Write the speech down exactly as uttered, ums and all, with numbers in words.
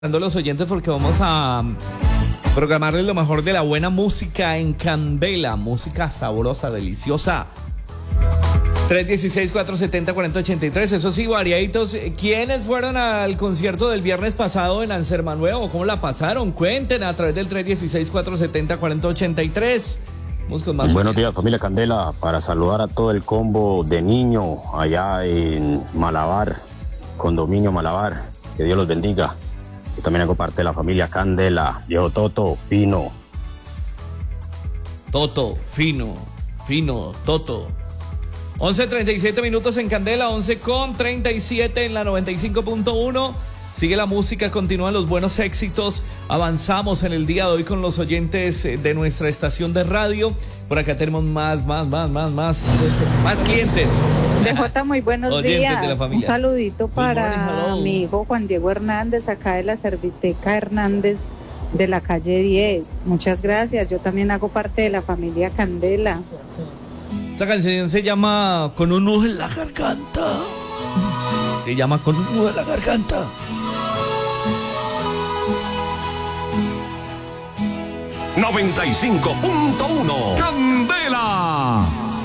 a los oyentes porque vamos a programarles lo mejor de la buena música en Candela, música sabrosa, deliciosa. tres uno seis, cuatro siete cero, cuatro cero ocho tres, eso sí, variaditos. ¿Quiénes fueron al concierto del viernes pasado en Anserma Nuevo? ¿Cómo la pasaron? Cuenten a través del tres uno seis, cuatro siete cero, cuatro cero ocho tres. Vamos con más. Buenos días, familia Candela, para saludar a todo el combo de niño allá en Malabar, condominio Malabar, que Dios los bendiga. Yo también hago parte de la familia Candela, viejo Toto, Fino. Toto, Fino, Fino, Toto. once treinta y siete minutos en Candela, once con treinta y siete en la noventa y cinco punto uno. Sigue la música, continúan los buenos éxitos. Avanzamos en el día de hoy con los oyentes de nuestra estación de radio. Por acá tenemos más, más, más, más, más, más clientes. D J, muy buenos Oyentes días. de la familia. Un saludito para morning, mi hijo Juan Diego Hernández, acá de la Serviteca Hernández de la calle diez. Muchas gracias. Yo también hago parte de la familia Candela. Esta canción se llama Con un nudo en la garganta. Se llama Con un nudo en la garganta. noventa y cinco punto uno Candela.